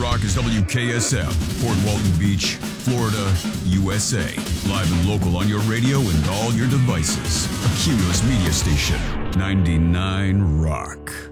Rock is WKSF, Port Walton Beach, Florida, USA. Live and local on your radio and all your devices. A Cumulus Media Station, 99 Rock.